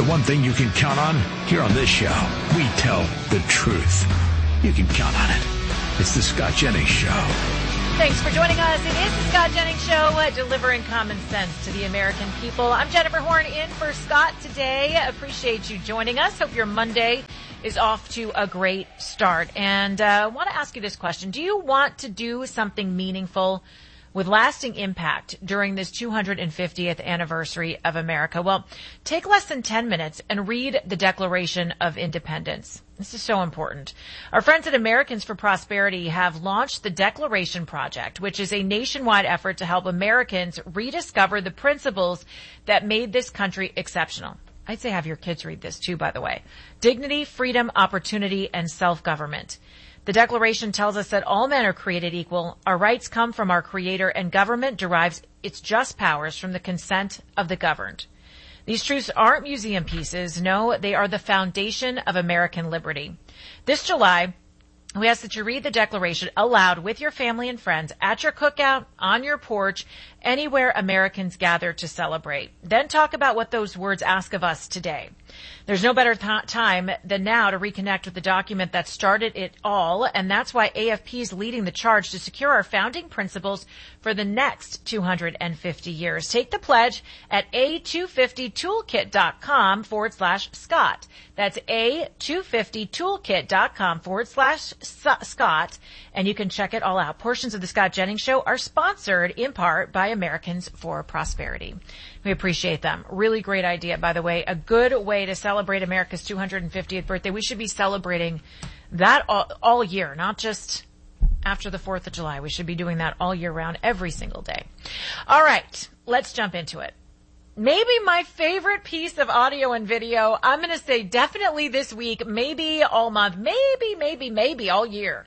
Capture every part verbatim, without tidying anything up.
The one thing you can count on here on this show, we tell the truth. You can count on it. It's the Scott Jennings Show. Thanks for joining us. It is the Scott Jennings Show, uh, delivering common sense to the American people. I'm Jennifer Horn in for Scott today. Appreciate you joining us. Hope your Monday is off to a great start. And uh, I want to ask you this question. Do you want to do something meaningful with lasting impact during this two hundred fiftieth anniversary of America? Well, take less than ten minutes and read the Declaration of Independence. This is so important. Our friends at Americans for Prosperity have launched the Declaration Project, which is a nationwide effort to help Americans rediscover the principles that made this country exceptional. I'd say have your kids read this too, by the way. Dignity, freedom, opportunity, and self-government. The Declaration tells us that all men are created equal, our rights come from our Creator, and government derives its just powers from the consent of the governed. These truths aren't museum pieces. No, they are the foundation of American liberty. This July, we ask that you read the Declaration aloud with your family and friends, at your cookout, on your porch, anywhere Americans gather to celebrate. Then talk about what those words ask of us today. There's no better th- time than now to reconnect with the document that started it all, and that's why A F P is leading the charge to secure our founding principles for the next two hundred fifty years. Take the pledge at a two fifty toolkit dot com forward slash Scott. That's a two fifty toolkit dot com forward slash Scott, and you can check it all out. Portions of the Scott Jennings Show are sponsored in part by Americans for Prosperity. We appreciate them. Really great idea, by the way. A good way to celebrate America's two hundred fiftieth birthday. We should be celebrating that all, all year, not just after the fourth of July. We should be doing that all year round, every single day. All right, let's jump into it. Maybe my favorite piece of audio and video, I'm going to say definitely this week, maybe all month, maybe, maybe, maybe all year.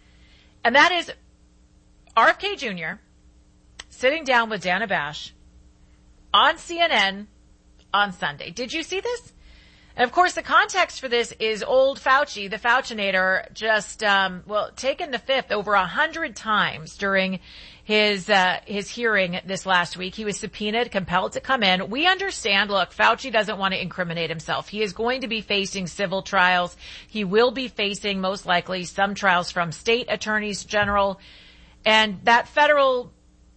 And that is R F K Junior sitting down with Dana Bash on C N N on Sunday. Did you see this? And of course, the context for this is old Fauci, the Faucinator, just, um, well, taken the fifth over a hundred times during his, uh, his hearing this last week. He was subpoenaed, compelled to come in. We understand, look, Fauci doesn't want to incriminate himself. He is going to be facing civil trials. He will be facing, most likely, some trials from state attorneys general. And that federal,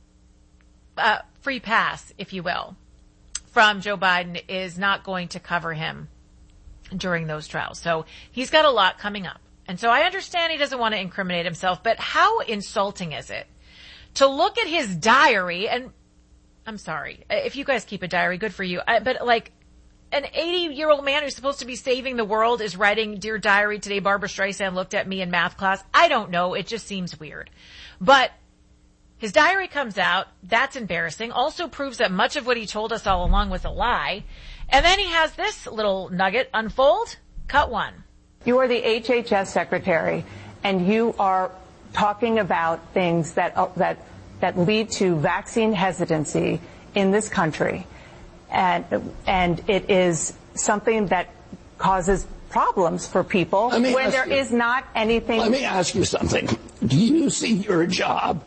uh, free pass, if you will, from Joe Biden is not going to cover him during those trials. So he's got a lot coming up. And so I understand he doesn't want to incriminate himself, but how insulting is it to look at his diary? And I'm sorry, if you guys keep a diary, good for you. I, but like an eighty-year-old man who's supposed to be saving the world is writing, "Dear Diary, today Barbara Streisand looked at me in math class." I don't know. It just seems weird. But his diary comes out. That's embarrassing. Also proves that much of what he told us all along was a lie. And then he has this little nugget unfold. Cut one. You are the H H S secretary, and you are talking about things that uh, that that lead to vaccine hesitancy in this country, and and it is something that causes problems for people when there you, is not anything. Let me ask you something. Do you see your job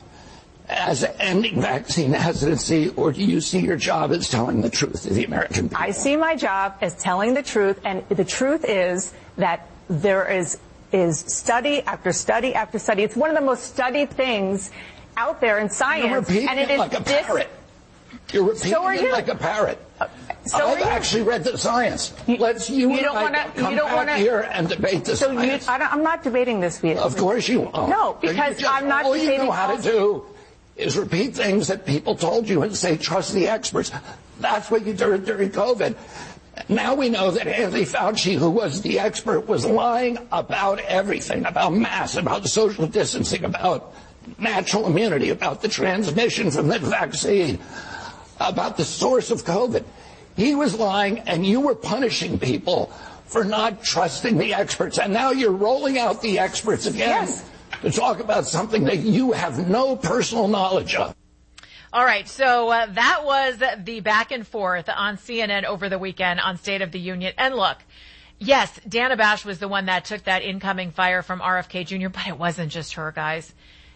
as ending vaccine hesitancy, or do you see your job as telling the truth to the American people? I see my job as telling the truth, and the truth is that there is is study after study after study. It's one of the most studied things out there in science. You're repeating and it, it is like a dis- parrot. You're repeating so it you. like a parrot. Uh, so I've actually read the science. You, Let's you, you and don't I wanna, come you don't back wanna, here and debate the so science. You, I don't, I'm not debating this with you. Of course you won't. No, because just, I'm not all debating. All you know how to do is repeat things that people told you and say, trust the experts. That's what you did during COVID. Now we know that Anthony Fauci, who was the expert, was lying about everything, about masks, about social distancing, about natural immunity, about the transmission from the vaccine, about the source of COVID. He was lying, and you were punishing people for not trusting the experts. And now you're rolling out the experts again. Yes. To talk about something that you have no personal knowledge of. All right, so uh, that was the back and forth on C N N over the weekend on State of the Union. And look, yes, Dana Bash was the one that took that incoming fire from R F K Junior, but it wasn't just her, guys.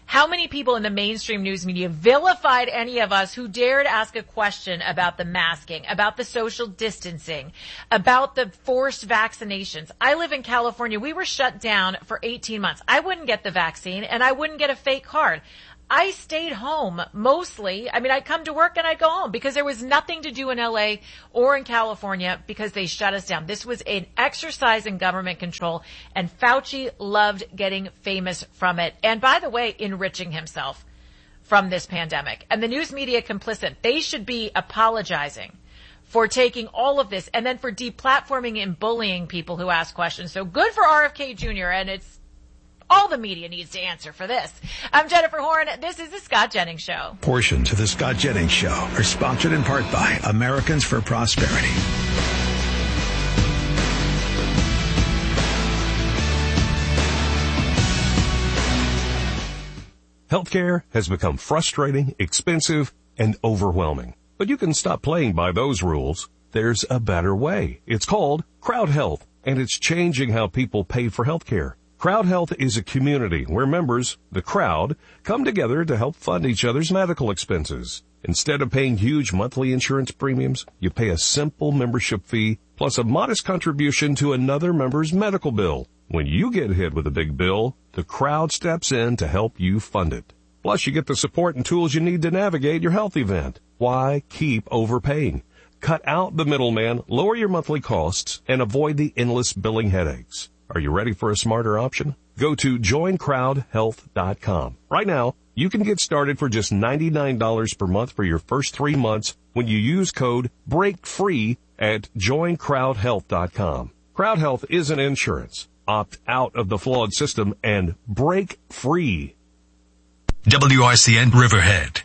How many people in the mainstream news media vilified any of us who dared ask a question about the masking, about the social distancing, about the forced vaccinations? I live in California. We were shut down for eighteen months. I wouldn't get the vaccine and I wouldn't get a fake card. I stayed home mostly. I mean, I'd come to work and I'd go home because there was nothing to do in L A or in California because they shut us down. This was an exercise in government control, and Fauci loved getting famous from it. And by the way, enriching himself from this pandemic. And the news media complicit. They should be apologizing for taking all of this and then for deplatforming and bullying people who ask questions. So good for R F K Junior, and it's all the media needs to answer for this. I'm Jennifer Horn. This is The Scott Jennings Show. Portions of The Scott Jennings Show are sponsored in part by Americans for Prosperity. Healthcare has become frustrating, expensive, and overwhelming. But you can stop playing by those rules. There's a better way. It's called Crowd Health, and it's changing how people pay for healthcare. Crowd Health is a community where members, the crowd, come together to help fund each other's medical expenses. Instead of paying huge monthly insurance premiums, you pay a simple membership fee plus a modest contribution to another member's medical bill. When you get hit with a big bill, the crowd steps in to help you fund it. Plus, you get the support and tools you need to navigate your health event. Why keep overpaying? Cut out the middleman, lower your monthly costs, and avoid the endless billing headaches. Are you ready for a smarter option? Go to join crowd health dot com. Right now, you can get started for just ninety-nine dollars per month for your first three months when you use code BREAKFREE at join crowd health dot com. Crowd Health isn't insurance. Opt out of the flawed system and break free. W R C N Riverhead.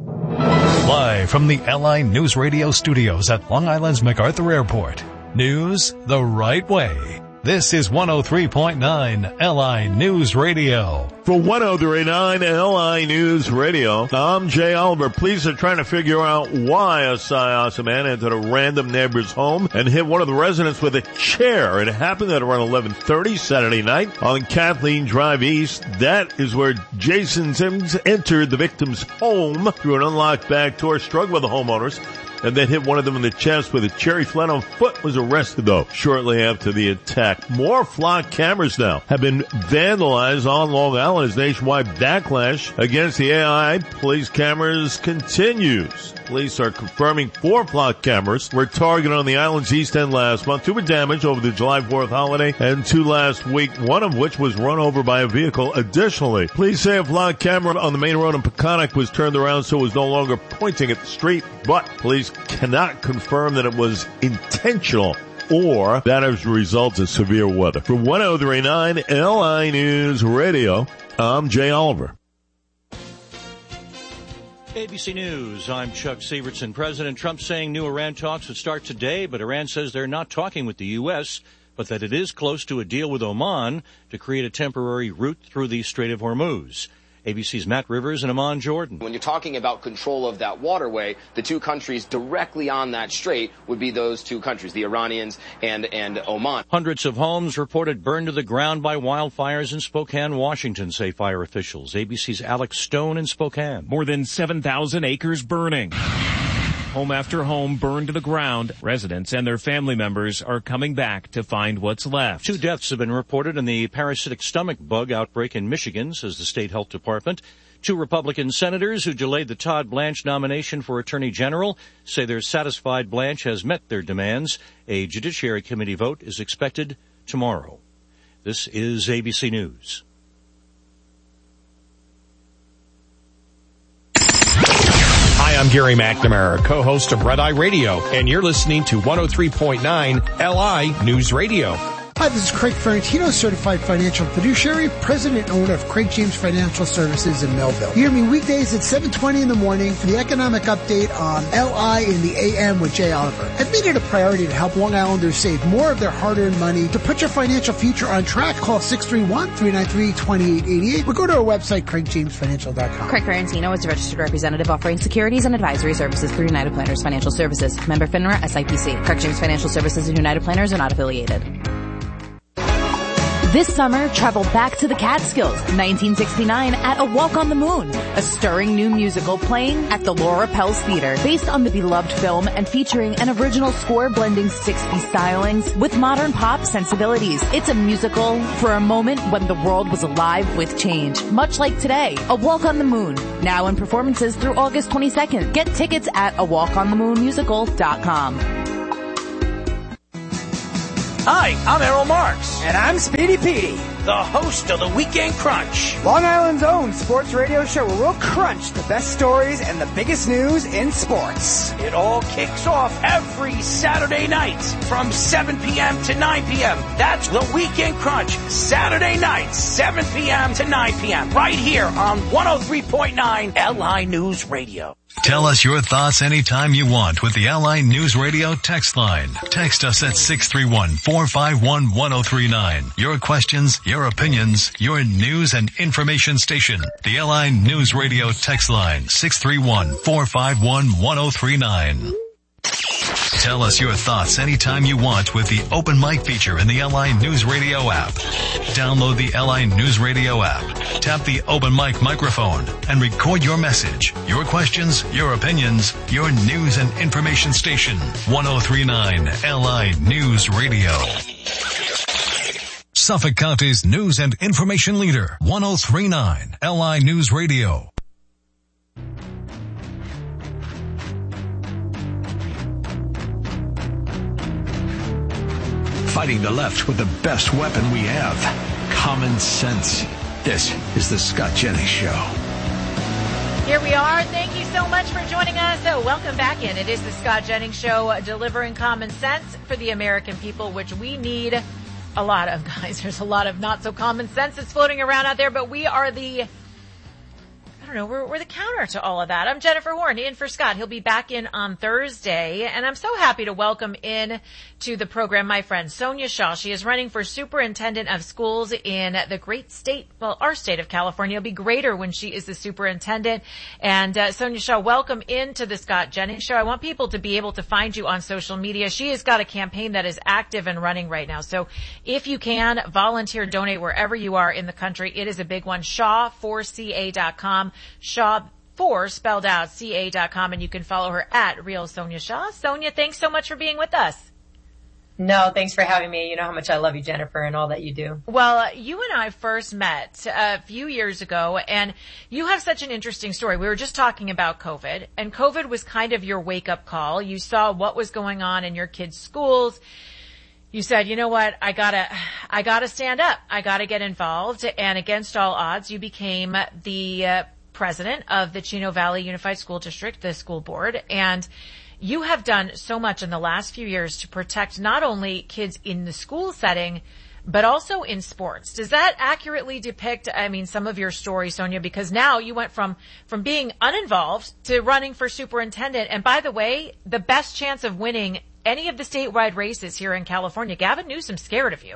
Live from the L I News Radio studios at Long Island's MacArthur Airport. News the right way. This is one oh three point nine L I News Radio. For one oh three point nine L I News Radio, I'm Jay Oliver. Police are trying to figure out why a Syosset man entered a random neighbor's home and hit one of the residents with a chair. It happened at around eleven thirty Saturday night on Kathleen Drive East. That is where Jason Sims entered the victim's home through an unlocked back door, struck with the homeowners, and then hit one of them in the chest with a chair. He fled on foot, was arrested, though, shortly after the attack. More flock cameras now have been vandalized on Long Island as nationwide backlash against the A I police cameras continues. Police are confirming four flock cameras were targeted on the island's east end last month. Two were damaged over the July fourth holiday and two last week, one of which was run over by a vehicle. Additionally, police say a flock camera on the main road in Peconic was turned around so it was no longer pointing at the street, but police cannot confirm that it was intentional or that as a result of severe weather. For one oh three point nine L I News Radio, I'm Jay Oliver. A B C News, I'm Chuck Severson. President Trump saying new Iran talks would start today, but Iran says they're not talking with the U S, but that it is close to a deal with Oman to create a temporary route through the Strait of Hormuz. A B C's Matt Rivers and Amon Jordan. When you're talking about control of that waterway, the two countries directly on that strait would be those two countries, the Iranians and, and Oman. Hundreds of homes reported burned to the ground by wildfires in Spokane, Washington, say fire officials. A B C's Alex Stone in Spokane. More than seven thousand acres burning. Home after home burned to the ground. Residents and their family members are coming back to find what's left. Two deaths have been reported in the parasitic stomach bug outbreak in Michigan, says the state health department. Two Republican senators who delayed the Todd Blanche nomination for Attorney General say they're satisfied Blanche has met their demands. A Judiciary Committee vote is expected tomorrow. This is A B C News. Hi, I'm Gary McNamara, co-host of Red Eye Radio, and you're listening to one oh three point nine L I News Radio. Hi, this is Craig Ferrantino, certified financial fiduciary, president and owner of Craig James Financial Services in Melville. You hear me weekdays at seven twenty in the morning for the economic update on L I in the A M with Jay Oliver. I've made it a priority to help Long Islanders save more of their hard-earned money. To put your financial future on track, call six three one, three nine three, two eight eight eight or go to our website, craig james financial dot com. Craig Ferrantino is a registered representative offering securities and advisory services through United Planners Financial Services. Member FINRA S I P C. Craig James Financial Services and United Planners are not affiliated. This summer, travel back to the Catskills, nineteen sixty-nine at A Walk on the Moon, a stirring new musical playing at the Laura Pels Theater, based on the beloved film and featuring an original score blending sixties stylings with modern pop sensibilities. It's a musical for a moment when the world was alive with change, much like today. A Walk on the Moon, now in performances through August twenty-second. Get tickets at a walk on the moon musical dot com. Hi, I'm Errol Marks. And I'm Speedy Petey, the host of the Weekend Crunch, Long Island's own sports radio show where we'll crunch the best stories and the biggest news in sports. It all kicks off every Saturday night from seven p.m. to nine p.m. That's the Weekend Crunch, Saturday nights, seven p.m. to nine p.m. right here on one oh three point nine L I News Radio. Tell us your thoughts anytime you want with the L I News Radio text line. Text us at six three one, four five one, one oh three nine. Your questions, your opinions, your news and information station. The L I News Radio text line, six three one, four five one, one oh three nine. Tell us your thoughts anytime you want with the open mic feature in the L I News Radio app. Download the L I News Radio app, tap the open mic microphone, and record your message, your questions, your opinions, your news and information station. one oh three point nine L I News Radio. Suffolk County's news and information leader, one oh three point nine L I News Radio. Fighting the left with the best weapon we have, common sense. This is the Scott Jennings Show. Here we are. Thank you so much for joining us. So welcome back in. It is the Scott Jennings Show, delivering common sense for the American people, which we need a lot of, guys. There's a lot of not so common sense that's floating around out there, but we are the... I don't know, we're, we're the counter to all of that. I'm Jennifer Horn, in for Scott. He'll be back in on Thursday, and I'm so happy to welcome in to the program my friend Sonia Shaw. She is running for superintendent of schools in the great state, well, our state of California. It'll be greater when she is the superintendent. And uh, Sonia Shaw, welcome into the Scott Jennings Show. I want people to be able to find you on social media. She has got a campaign that is active and running right now. So if you can, volunteer, donate wherever you are in the country. It is a big one. shaw four c a dot com. Shaw four spelled out C A dot com, and you can follow her at Real Sonia Shaw. Sonia, thanks so much for being with us. No, thanks for having me. You know how much I love you, Jennifer, and all that you do. Well, uh, you and I first met a few years ago, and you have such an interesting story. We were just talking about COVID, and COVID was kind of your wake-up call. You saw what was going on in your kids' schools. You said, you know what, I gotta, I gotta stand up. I gotta get involved. And against all odds, you became the uh, president of the Chino Valley Unified School District, the school board. And you have done so much in the last few years to protect not only kids in the school setting, but also in sports. Does that accurately depict, I mean, some of your story, Sonia? Because now you went from, from being uninvolved to running for superintendent. And by the way, the best chance of winning any of the statewide races here in California. Gavin Newsom's scared of you.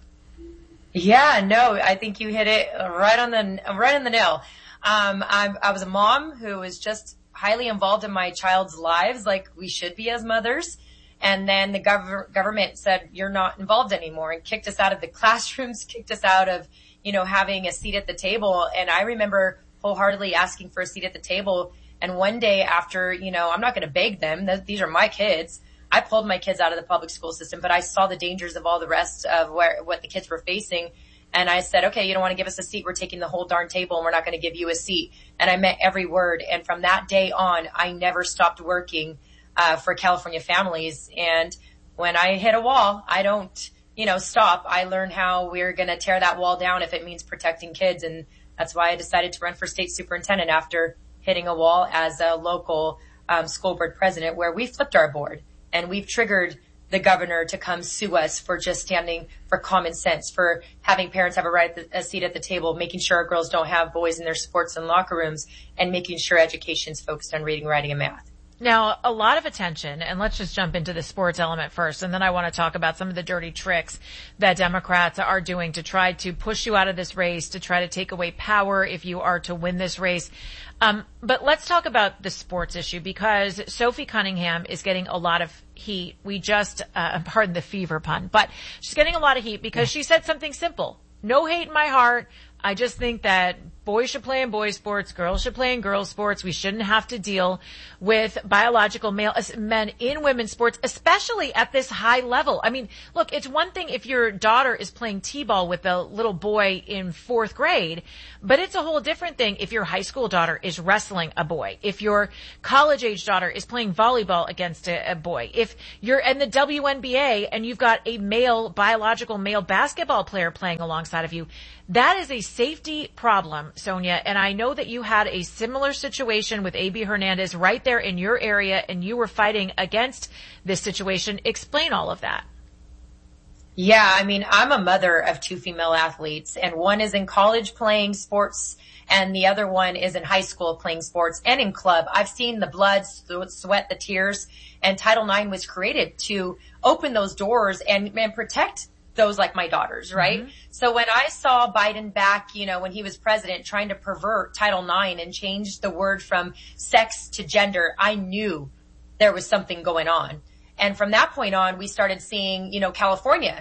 Yeah, no, I think you hit it right on the, right on the nail. Um, I, I was a mom who was just highly involved in my child's lives, like we should be as mothers. And then the gov- government said, you're not involved anymore, and kicked us out of the classrooms, kicked us out of, you know, having a seat at the table. And I remember wholeheartedly asking for a seat at the table. And one day after, you know, I'm not going to beg them. These are my kids. I pulled my kids out of the public school system, but I saw the dangers of all the rest of where, what the kids were facing. And I said, okay, you don't want to give us a seat. We're taking the whole darn table, and we're not going to give you a seat. And I meant every word. And from that day on, I never stopped working uh, for California families. And when I hit a wall, I don't, you know, stop. I learned how we're going to tear that wall down if it means protecting kids. And that's why I decided to run for state superintendent after hitting a wall as a local um, school board president, where we flipped our board and we've triggered the governor to come sue us for just standing for common sense, for having parents have a right at the, a seat at the table, making sure our girls don't have boys in their sports and locker rooms, and making sure education's focused on reading, writing, and math. Now, a lot of attention, and let's just jump into the sports element first, and then I want to talk about some of the dirty tricks that Democrats are doing to try to push you out of this race, to try to take away power if you are to win this race. Um, but let's talk about the sports issue, because Sophie Cunningham is getting a lot of heat. We just, uh, pardon the fever pun, but she's getting a lot of heat because she said something simple. No hate in my heart. I just think that boys should play in boys sports, girls should play in girls sports. We shouldn't have to deal with biological male men in women's sports, especially at this high level. I mean, look, it's one thing if your daughter is playing t-ball with a little boy in fourth grade, but it's a whole different thing if your high school daughter is wrestling a boy, if your college age daughter is playing volleyball against a, a boy, if you're in the W N B A and you've got a male, biological male basketball player playing alongside of you. That is a safety problem, Sonia, and I know that you had a similar situation with A B Hernandez right there in your area, and you were fighting against this situation. Explain all of that. Yeah, I mean, I'm a mother of two female athletes, and one is in college playing sports, and the other one is in high school playing sports and in club. I've seen the blood, sweat, the tears, and Title nine was created to open those doors and, and protect those like my daughters, right? Mm-hmm. So when I saw Biden back, you know, when he was president trying to pervert Title nine and change the word from sex to gender, I knew there was something going on. And from that point on, we started seeing, you know, California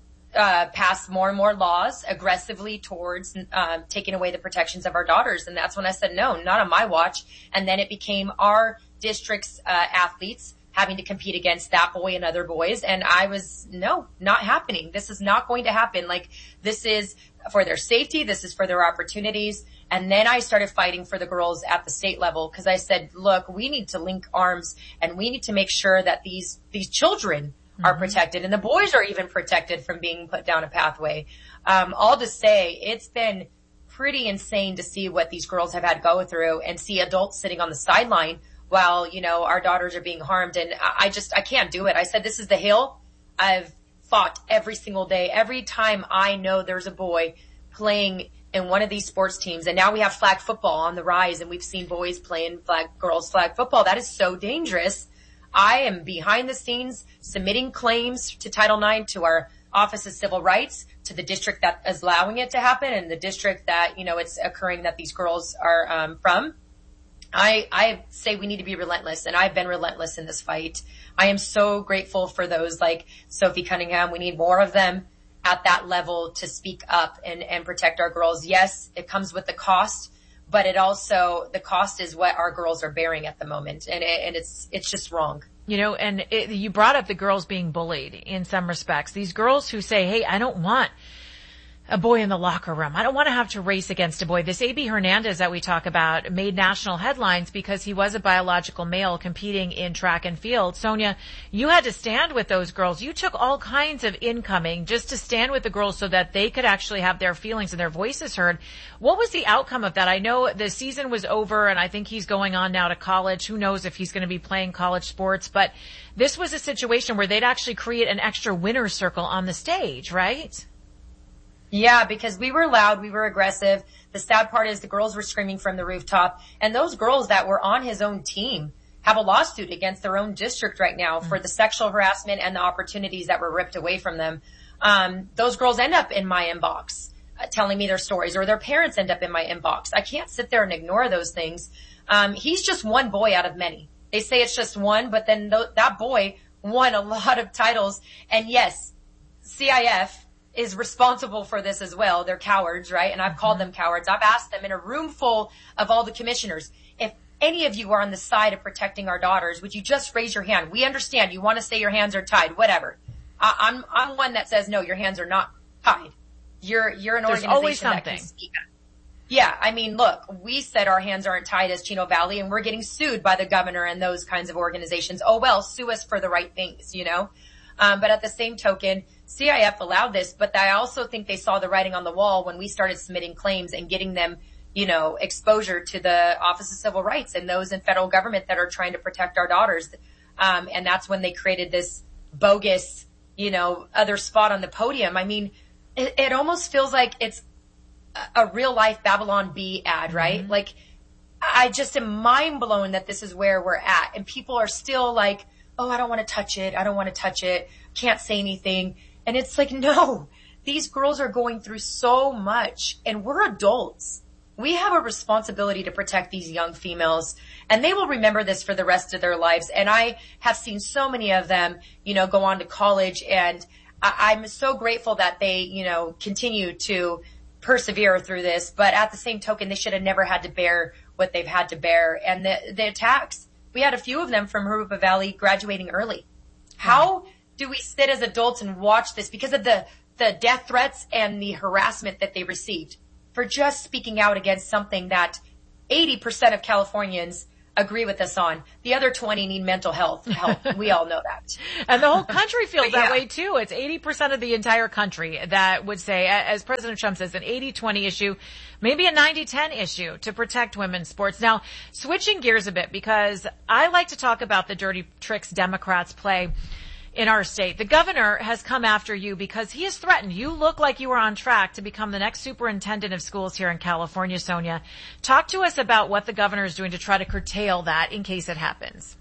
uh pass more and more laws aggressively towards um taking away the protections of our daughters. And that's when I said, no, not on my watch. And then it became our district's uh athletes having to compete against that boy and other boys. And I was, no, not happening. This is not going to happen. Like, this is for their safety. This is for their opportunities. And then I started fighting for the girls at the state level, because I said, look, we need to link arms and we need to make sure that these, these children mm-hmm. are protected, and the boys are even protected from being put down a pathway. Um, all to say, it's been pretty insane to see what these girls have had to go through and see adults sitting on the sideline while, you know, our daughters are being harmed. And I just, I can't do it. I said, this is the hill I've fought every single day. Every time I know there's a boy playing in one of these sports teams, and now we have flag football on the rise, and we've seen boys playing flag, girls flag football. That is so dangerous. I am behind the scenes submitting claims to Title nine, to our Office of Civil Rights, to the district that is allowing it to happen, and the district that, you know, it's occurring that these girls are um, from. I, I say we need to be relentless, and I've been relentless in this fight. I am so grateful for those like Sophie Cunningham. We need more of them at that level to speak up and, and protect our girls. Yes, it comes with the cost, but it also, the cost is what our girls are bearing at the moment. And, it, and it's, it's just wrong. You know, and it, you brought up the girls being bullied in some respects. These girls who say, hey, I don't want a boy in the locker room. I don't want to have to race against a boy. This A B Hernandez that we talk about made national headlines because he was a biological male competing in track and field. Sonia, you had to stand with those girls. You took all kinds of incoming just to stand with the girls so that they could actually have their feelings and their voices heard. What was the outcome of that? I know the season was over, and I think he's going on now to college. Who knows if he's going to be playing college sports, but this was a situation where they'd actually create an extra winner's circle on the stage, right? Yeah, because we were loud, we were aggressive. The sad part is the girls were screaming from the rooftop, and those girls that were on his own team have a lawsuit against their own district right now mm-hmm. for the sexual harassment and the opportunities that were ripped away from them. Um, those girls end up in my inbox uh, telling me their stories, or their parents end up in my inbox. I can't sit there and ignore those things. Um, he's just one boy out of many. They say it's just one, but then th- that boy won a lot of titles. And yes, C I F is responsible for this as well. They're cowards, right? And I've called them cowards. I've asked them in a room full of all the commissioners, if any of you are on the side of protecting our daughters, would you just raise your hand? We understand you want to say your hands are tied, whatever. I, I'm, I'm one that says, no, your hands are not tied. You're, you're an There's organization always that something. can speak up. Yeah, I mean, look, we said our hands aren't tied as Chino Valley, and we're getting sued by the governor and those kinds of organizations. Oh, well, sue us for the right things, you know? Um, but at the same token, C I F allowed this, but I also think they saw the writing on the wall when we started submitting claims and getting them, you know, exposure to the Office of Civil Rights and those in federal government that are trying to protect our daughters. Um, and that's when they created this bogus, you know, other spot on the podium. I mean, it, it almost feels like it's a, a real life Babylon Bee ad, right? Mm-hmm. Like, I just am mind blown that this is where we're at. And people are still like, oh, I don't want to touch it. I don't want to touch it. Can't say anything. And it's like, no, these girls are going through so much and we're adults. We have a responsibility to protect these young females, and they will remember this for the rest of their lives. And I have seen so many of them, you know, go on to college, and I- I'm so grateful that they, you know, continue to persevere through this. But at the same token, they should have never had to bear what they've had to bear. And the, the attacks, we had a few of them from Jurupa Valley graduating early. How do we sit as adults and watch this because of the, the death threats and the harassment that they received for just speaking out against something that eighty percent of Californians agree with us on? The other twenty need mental health help. We all know that. And the whole country feels But that yeah. way too. It's eighty percent of the entire country that would say, as President Trump says, an eighty twenty issue, maybe a ninety ten issue to protect women's sports. Now, switching gears a bit, because I like to talk about the dirty tricks Democrats play in our state. The governor has come after you because he has threatened. You look like you are on track to become the next superintendent of schools here in California, Sonia. Talk to us about what the governor is doing to try to curtail that in case it happens.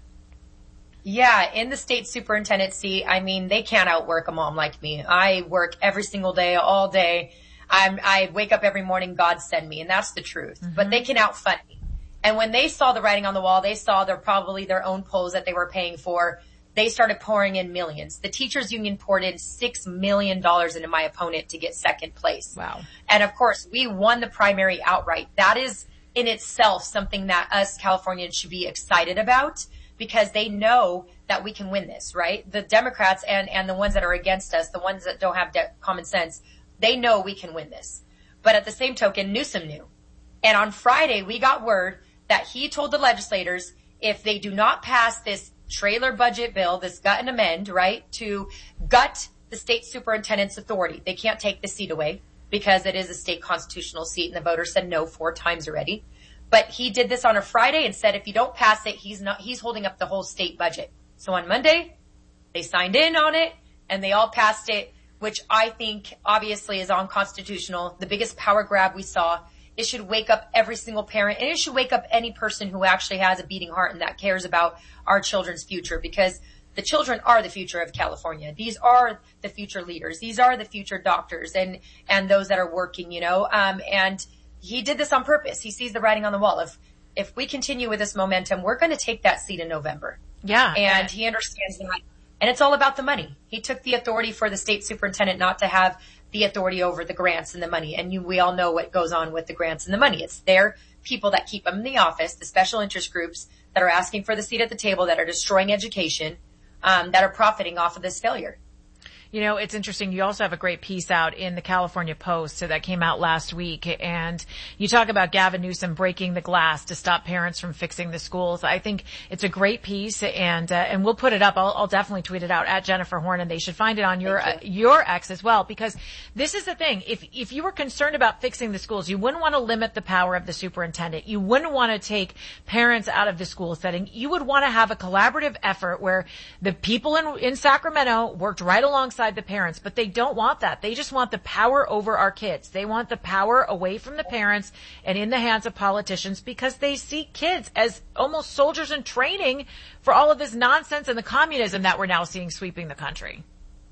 Yeah, in the state superintendent seat, I mean, they can't outwork a mom like me. I work every single day, all day. I'm, I wake up every morning, God send me, and that's the truth. Mm-hmm. But they can outfund me. And when they saw the writing on the wall, they saw their probably their own polls that they were paying for. They started pouring in millions. The teachers union poured in six million dollars into my opponent to get second place. Wow. And of course, we won the primary outright. That is in itself something that us Californians should be excited about, because they know that we can win this, right? The Democrats and, and the ones that are against us, the ones that don't have de- common sense, they know we can win this. But at the same token, Newsom knew. And on Friday, we got word that he told the legislators, if they do not pass this trailer budget bill, this gut and amend, right, to gut the state superintendent's authority. They can't take the seat away because it is a state constitutional seat, and the voters said no four times already. But he did this on a Friday and said if you don't pass it, he's not, he's holding up the whole state budget. So on Monday, they signed in on it and they all passed it, which I think obviously is unconstitutional. The biggest power grab we saw. It should wake up every single parent, and it should wake up any person who actually has a beating heart and that cares about our children's future, because the children are the future of California. These are the future leaders. These are the future doctors and, and those that are working, you know, um, and he did this on purpose. He sees the writing on the wall. If, if we continue with this momentum, we're going to take that seat in November. Yeah. And he understands that. And it's all about the money. He took the authority for the state superintendent not to have the authority over the grants and the money. And you, we all know what goes on with the grants and the money. It's their people that keep them in the office, the special interest groups that are asking for the seat at the table, that are destroying education, um, that are profiting off of this failure. You know, it's interesting. You also have a great piece out in the California Post that came out last week, and you talk about Gavin Newsom breaking the glass to stop parents from fixing the schools. I think it's a great piece, and uh, and we'll put it up. I'll, I'll definitely tweet it out at Jennifer Horn, and they should find it on your uh, your X as well, because this is the thing. If if you were concerned about fixing the schools, you wouldn't want to limit the power of the superintendent. You wouldn't want to take parents out of the school setting. You would want to have a collaborative effort where the people in in Sacramento worked right alongside the parents, but they don't want that. They just want the power over our kids. They want the power away from the parents and in the hands of politicians, because they see kids as almost soldiers in training for all of this nonsense and the communism that we're now seeing sweeping the country.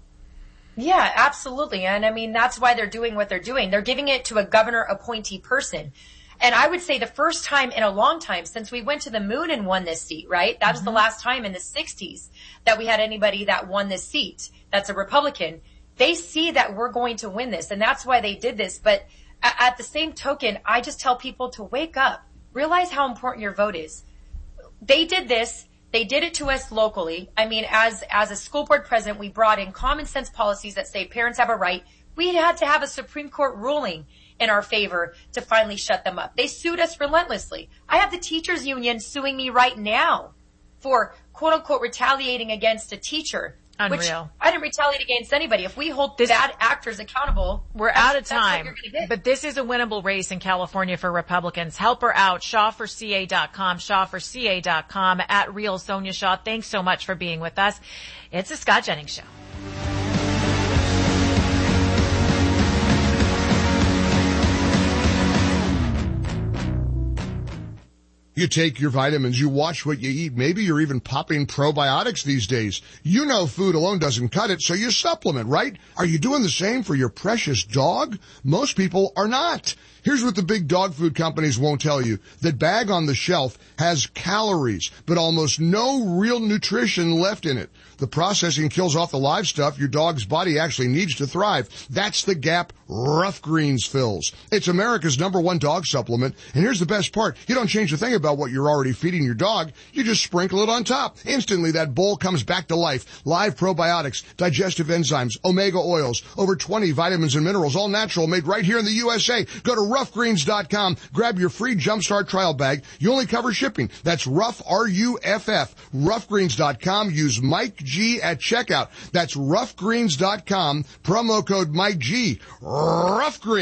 Yeah, absolutely. And I mean, that's why they're doing what they're doing. They're giving it to a governor appointee person. And I would say the first time in a long time since we went to the moon and won this seat, right? That was mm-hmm. the last time in the sixties that we had anybody that won this seat. That's a Republican. They see that we're going to win this, and that's why they did this. But at the same token, I just tell people to wake up. Realize how important your vote is. They did this. They did it to us locally. I mean, as, as a school board president, we brought in common sense policies that say parents have a right. We had to have a Supreme Court ruling in our favor to finally shut them up. They sued us relentlessly. I have the teachers union suing me right now for quote unquote retaliating against a teacher. Unreal. Which I didn't retaliate against anybody. If we hold this, bad actors accountable, we're out of time. But this is a winnable race in California for Republicans. Help her out. Shaw for C A dot com, Shaw for C A dot com, at Real Sonia Shaw. Thanks so much for being with us. It's the Scott Jennings Show. You take your vitamins, you watch what you eat. Maybe you're even popping probiotics these days. You know food alone doesn't cut it, so you supplement, right? Are you doing the same for your precious dog? Most people are not. Here's what the big dog food companies won't tell you. That bag on the shelf has calories, but almost no real nutrition left in it. The processing kills off the live stuff your dog's body actually needs to thrive. That's the gap Rough Greens fills. It's America's number one dog supplement. And here's the best part. You don't change a thing about what you're already feeding your dog. You just sprinkle it on top. Instantly, that bowl comes back to life. Live probiotics, digestive enzymes, omega oils, over twenty vitamins and minerals, all natural, made right here in the U S A. Go to rough greens dot com. Grab your free Jumpstart trial bag. You only cover shipping. That's Rough, R U F F. rough greens dot com. Use Mike G at checkout. That's rough greens dot com. Promo code Mike G. Rough Greens.